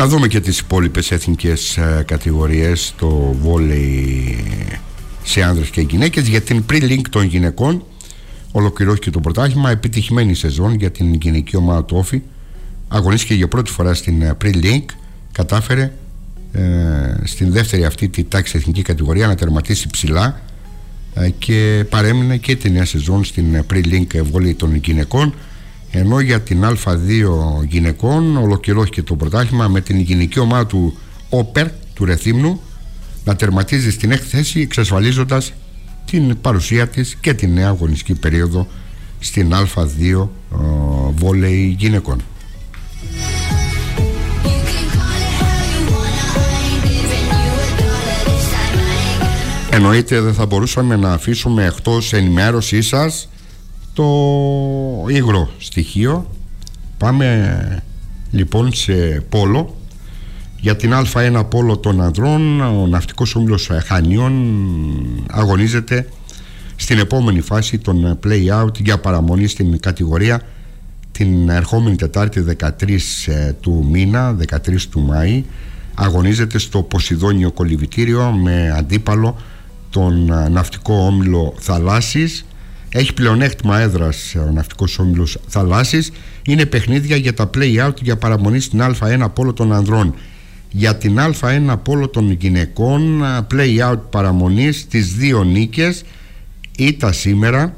Να δούμε και τις υπόλοιπες εθνικές κατηγορίες, το βόλεϊ σε άνδρες και γυναίκες. Για την Pre-Link των γυναικών ολοκληρώθηκε το πρωτάθλημα, επιτυχημένη σεζόν για την γυναική ομάδα του Όφη. Αγωνίστηκε για πρώτη φορά στην Pre-Link, κατάφερε στην δεύτερη αυτή τη τάξη εθνική κατηγορία να τερματίσει ψηλά και παρέμεινε και τη νέα σεζόν στην Pre-Link βόλεϊ των γυναικών. Ενώ για την Α2 γυναικών ολοκληρώθηκε το πρωτάθλημα με την γυναική ομάδα του Όπερ του Ρεθύμνου να τερματίζει στην έκτη θέση, εξασφαλίζοντας την παρουσία της και τη νέα αγωνιστική περίοδο στην Α2 βόλεϊ γυναικών. Εννοείται δεν θα μπορούσαμε να αφήσουμε εκτός ενημέρωσή σας το υγρό στοιχείο. Πάμε λοιπόν σε πόλο. Για την Α1 πόλο των ανδρών, ο Ναυτικός Όμιλος Χανίων αγωνίζεται στην επόμενη φάση των play-out για παραμονή στην κατηγορία την ερχόμενη Τετάρτη 13 του μήνα, 13 του Μάη. Αγωνίζεται στο Ποσειδόνιο Κολυβητήριο με αντίπαλο τον Ναυτικό Όμιλο Θαλάσσης. Έχει πλεονέκτημα έδρας ο Ναυτικός Όμιλος Θαλάσσης. Είναι παιχνίδια για τα play-out για παραμονή στην Α1 πόλο των ανδρών. Για την Α1 πόλο των γυναικών, play-out παραμονής τις 2 νίκες. Ήττα σήμερα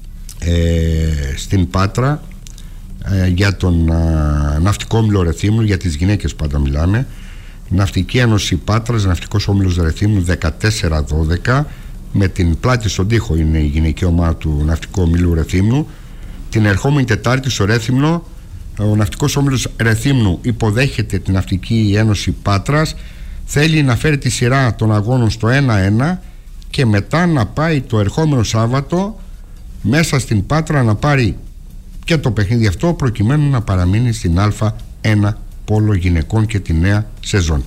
στην Πάτρα για τον Ναυτικό Όμιλο Ρεθύμνου, για τις γυναίκες πάντα μιλάμε. Ναυτική Ένωση Πάτρας, Ναυτικός Όμιλος Ρεθύμνου 14-12. Με την πλάτη στον τοίχο είναι η γυναική ομάδα του Ναυτικού Ομίλου Ρεθύμνου. Την ερχόμενη Τετάρτη στο Ρέθυμνο ο Ναυτικός Όμιλος Ρεθύμνου υποδέχεται την Ναυτική Ένωση Πάτρας. Θέλει να φέρει τη σειρά των αγώνων στο 1-1 και μετά να πάει το ερχόμενο Σάββατο μέσα στην Πάτρα να πάρει και το παιχνίδι αυτό, προκειμένου να παραμείνει στην Α1 πόλο γυναικών και τη νέα σεζόν.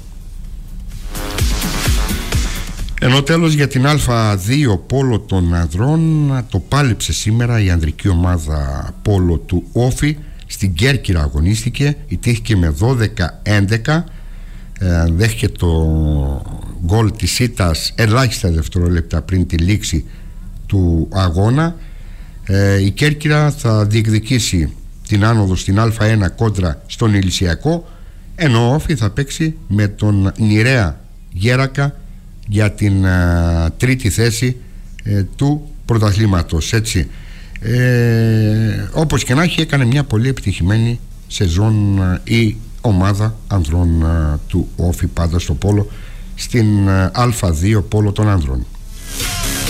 Ενώ τέλος για την Α2 πόλο των ανδρών, το πάλεψε σήμερα η ανδρική ομάδα πόλο του Όφη. Στην Κέρκυρα αγωνίστηκε, ιτήθηκε με 12-11. Δέχεται το γκολ της ήττας ελάχιστα δευτερόλεπτα πριν τη λήξη του αγώνα. Η Κέρκυρα θα διεκδικήσει την άνοδο στην Α1 κόντρα στον Ηλυσιακό, ενώ ο Όφη θα παίξει με τον Νηρέα Γέρακα για την τρίτη θέση του πρωταθλήματος, έτσι. Όπως και να έχει, έκανε μια πολύ επιτυχημένη σεζόν η ομάδα ανδρών του Όφη, πάντα στο πόλο, στην Α2 πόλο των ανδρών.